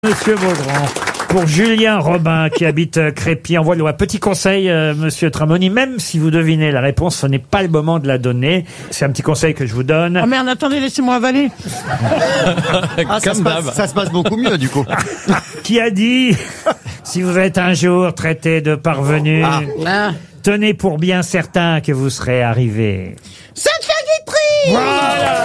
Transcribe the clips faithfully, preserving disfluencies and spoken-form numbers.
Monsieur Beaugrand, pour Julien Robin qui habite Crépy en Valois. Petit conseil, euh, Monsieur Tramoni, même si vous devinez la réponse, ce n'est pas le moment de la donner. C'est un petit conseil que je vous donne. Oh merde, attendez, laissez-moi avaler. Ah, ça, se passe, ça se passe beaucoup mieux du coup. Qui a dit, si vous êtes un jour traité de parvenu, Ah. Ah. tenez pour bien certain que vous serez arrivé. Sacha Guitry. Voilà.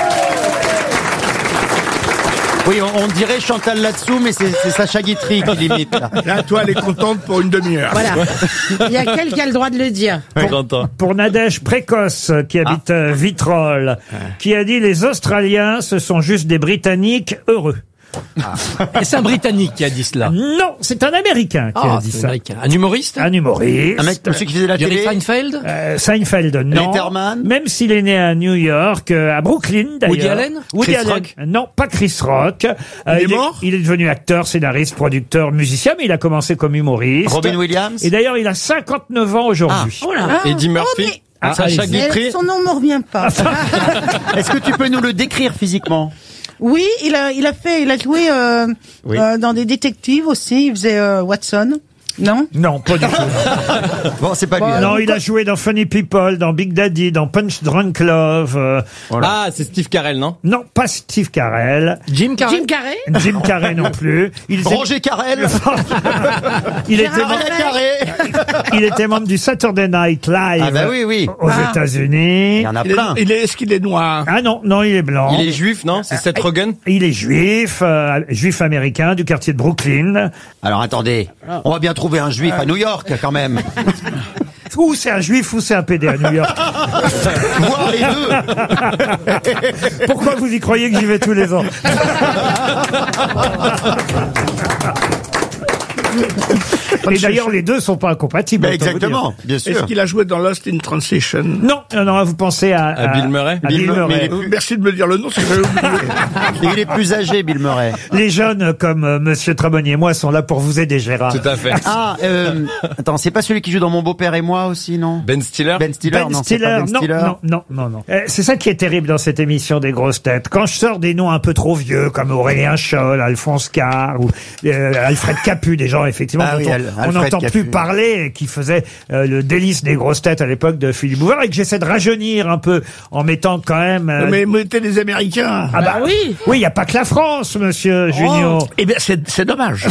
Oui, on, on dirait Chantal là-dessous, mais c'est c'est Sacha Guitry qui limite. Là. Là, toi, elle est contente pour une demi-heure. Voilà. Il y a quelqu'un qui a le droit de le dire. Pour, pour Nadège Précoce, qui habite ah. euh, Vitrolles, qui a dit les Australiens, ce sont juste des Britanniques heureux. Ah. Et c'est un Britannique qui a dit cela. Non, c'est un Américain qui Ah, a dit c'est ça. américain. Un humoriste Un humoriste. Un mec, monsieur qui faisait la Jerry télé. Seinfeld Euh, Seinfeld, non. Letterman. Même s'il est né à New York, euh, à Brooklyn d'ailleurs. Woody Allen Woody Chris Allen. Rock Non, pas Chris Rock. Euh, Il est mort Il est devenu acteur, scénariste, producteur, musicien, mais il a commencé comme humoriste. Robin Williams. Et d'ailleurs, il a cinquante-neuf ans aujourd'hui. Oh là. Eddie Oh, Murphy. mais- Ah, Sacha allez-y. Guitry. Son nom me revient pas. Est-ce que tu peux nous le décrire physiquement? Oui, il a, il a fait, il a joué euh, Oui. euh, dans des détectives aussi. Il faisait euh, Watson. Non. Non, pas du tout. Bon, c'est pas lui. Bon, alors. Non, il a joué dans Funny People, dans Big Daddy, dans Punch Drunk Love. euh, Ah, c'est Steve Carell, non? Non, pas Steve Carell. Jim Carrey Jim Carrey. Jim Carrey non plus. Il était, Roger Carrel. il était, Gérard mem- Roger Carré. il était membre du Saturday Night Live Ah bah oui, oui. aux Ah. États-Unis. Il y en a Il est, plein. il est- est-ce qu'il est noir? Ah non, non, il est blanc. Il est juif, non? C'est Seth Rogen? Il est juif, euh, juif américain du quartier de Brooklyn. Alors attendez, on va bien trouver un juif à New York quand même. Ou c'est un juif ou c'est un pédé à New York. Voir les deux. Pourquoi vous y croyez que j'y vais tous les ans? Et d'ailleurs, les deux sont pas incompatibles. Mais autant vous dire. exactement, bien Est-ce sûr. qu'il a joué dans Lost in Translation? Non, non, non, vous pensez à... À Bill Murray à Bill Bill Murray, Murray. mais Euh, Merci de me dire le nom, parce que j'avais oublié. Et il est plus âgé, Bill Murray. Les jeunes comme euh, Monsieur Tramoni et moi sont là pour vous aider, Gérard. Tout à fait. Ah, euh, attends, c'est pas celui qui joue dans Mon beau-père et moi aussi, non? Ben Stiller? Ben Stiller, Ben non, c'est Stiller, pas Ben non, Stiller. non, non, non, non. Euh, c'est ça qui est terrible dans cette émission des grosses têtes. Quand je sors des noms un peu trop vieux, comme Aurélien Scholl, Alphonse Carr ou euh, Alfred Capu, des gens effectivement Ah dont oui, on- Al- on Alfred n'entend Capu. plus parler, et qui faisaient euh, le délice des grosses têtes à l'époque de Philippe Bouvard, et que j'essaie de rajeunir un peu en mettant quand même. euh, Mais mettez les Américains. ah bah oui, oui, il y a pas que la France, Monsieur Junio. Eh bien, c'est c'est dommage.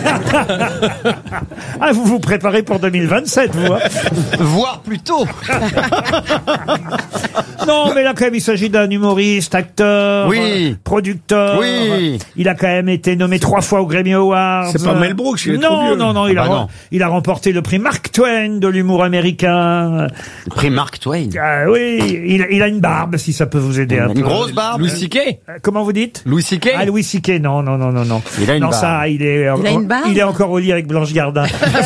Ah, vous vous préparez pour deux mille vingt-sept, vous. Hein. Voire plus tôt. Non, mais là, quand même, il s'agit d'un humoriste, acteur, Oui. euh, producteur. Oui. Il a quand même été nommé trois fois au Grammy Awards. C'est pas Mel Brooks, il est non, trop vieux. Non, non, il, Ah a, bah rem- non. il a remporté le prix Mark Twain de l'humour américain. Le prix Mark Twain. Ah oui, il, a- il a une barbe, si ça peut vous aider un Une peu. grosse barbe. Louis C K? Euh, Comment vous dites? Louis C K? Ah, Louis C K, non, non, non, non, non. Il a une non, barbe. ça, il est, Il a une barbe il est encore au lit avec Blanche Gardin.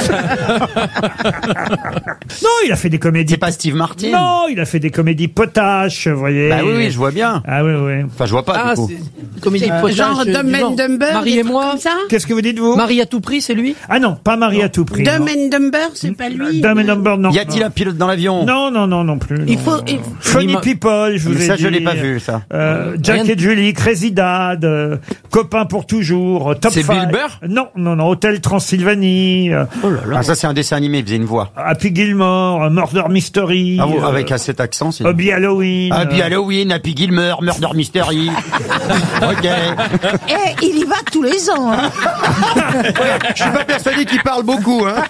Non, il a fait des comédies. C'est pas Steve Martin. Non, il a fait des comédies potaches, vous voyez. Bah oui, oui, je vois bien. Ah oui, oui. Enfin, je vois pas, Ah, du coup. c'est une comédie de Euh, potage. genre du Dumb and genre. Dumber. Marie des et trucs moi. Comme ça. Qu'est-ce que vous dites, vous? Marie à tout prix, c'est lui Ah non, pas Marie à tout prix. Dumb non. and Dumber, c'est pas lui. Dumb and Dumber, non. Y a-t-il un pilote dans l'avion? Non, non, non, non plus. Il non, faut. non. il- Funny Il m'a- People, je vous Mais ai ça, dit. je l'ai pas vu, ça. Euh, Jack Rien- et Julie, Crazy Dad, euh, Copain pour toujours, euh, Top C'est Five. Bill Burr? Non, non, non, Hôtel Transylvanie, euh, Ah, ça, c'est un dessin animé, il faisait une voix. Happy Gilmore, euh, Murder Mystery, Ah, vous, euh, avec un cet accent, c'est. Happy Halloween. Happy euh, Halloween, Happy Gilmer, Murder Mystery. Ok. Eh, il y va tous les ans. Hein. Je suis pas persuadé qu'il parle beaucoup, hein.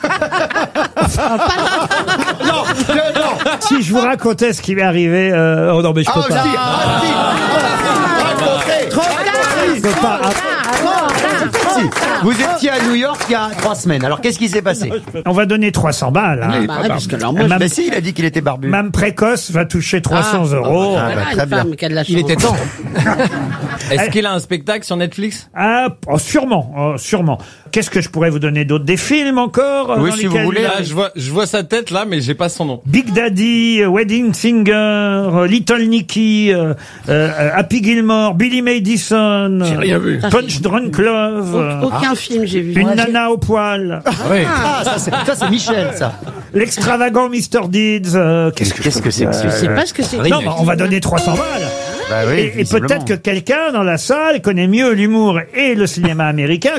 Non, je- non. Si je vous racontais ce qui m'est arrivé, euh, oh non, mais je peux Ah, pas. si, ah, si. Racontez. Trop tard. Je peux pas. Ah, Si. Vous étiez à New York il y a trois semaines. Alors, qu'est-ce qui s'est passé? On va donner trois cents balles. Hein. Bah ouais, parce que alors moi, Mme, Mais si, il a dit qu'il était barbu. Mme Précoce va toucher trois cents euros. Ah, bah, voilà, très une bien. femme qui a de la chance. Il était temps. Est-ce qu'il a un spectacle sur Netflix? Ah, oh, sûrement, oh, sûrement. Qu'est-ce que je pourrais vous donner d'autre? Des films encore? euh, Oui, dans si vous lesquels- voulez. Là, je vois, je vois sa tête là, mais j'ai pas son nom. Big Daddy, euh, Wedding Singer, euh, Little Nicky, euh, euh, Happy Gilmore, Billy Madison, J'ai rien vu. Punch Drunk Love, euh, Aucun film j'ai vu. Une Moi, j'ai- nana au poil, Oui. Ah, ça, c'est, ça, c'est Michel, ça. l'extravagant mister Deeds. euh, Qu'est-ce que, Qu'est-ce que c'est que Je sais ce... pas ce que c'est. Non, bah, on va donner trois cents balles. Bah oui, et et visiblement. peut-être que quelqu'un dans la salle connaît mieux l'humour et le cinéma américain